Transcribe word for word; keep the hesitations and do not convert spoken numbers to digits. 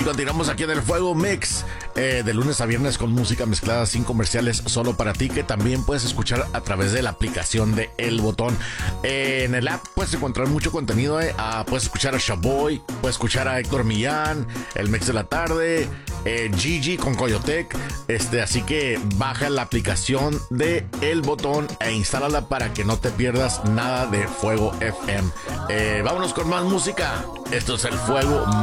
continuamos aquí en el Fuego Mix, eh, de lunes a viernes con música mezclada sin comerciales, solo para ti, que también puedes escuchar a través de la aplicación de El Botón. Eh, en el app puedes encontrar mucho contenido, eh, ah, puedes escuchar a Shaboy, puedes escuchar a Héctor Millán, el Mix de la Tarde, eh, Gigi con Coyotec, este, así que baja la aplicación de El Botón e instálala para que no te pierdas nada de Fuego F M. Eh, vámonos con más música. Esto es el Fuego